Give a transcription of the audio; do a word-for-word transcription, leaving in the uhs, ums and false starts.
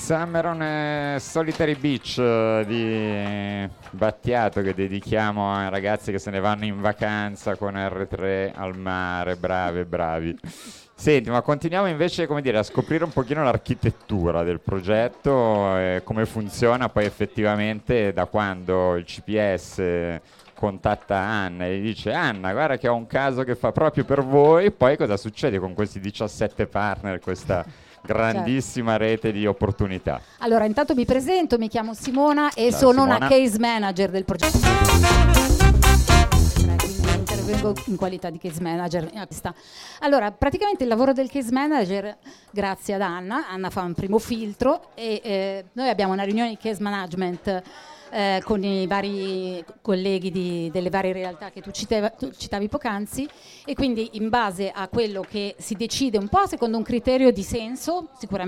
Summer on a Solitary Beach eh, di Battiato, che dedichiamo ai ragazzi che se ne vanno in vacanza con erre tre al mare, bravi bravi. Senti, ma continuiamo invece, come dire, a scoprire un pochino l'architettura del progetto, eh, come funziona poi effettivamente da quando il C P S eh, contatta Anna e gli dice: Anna, guarda che ho un caso che fa proprio per voi. Poi cosa succede con questi diciassette partner, questa grandissima rete di opportunità? Allora, intanto mi presento, mi chiamo Simona e Ciao, sono Simona. una case manager del progetto. Quindi intervengo in qualità di case manager. Allora, praticamente il lavoro del case manager, grazie ad Anna, Anna fa un primo filtro e eh, noi abbiamo una riunione di case management Eh, con i vari colleghi di, delle varie realtà che tu, citeva, tu citavi poc'anzi, e quindi in base a quello che si decide un po' secondo un criterio di senso, sicuramente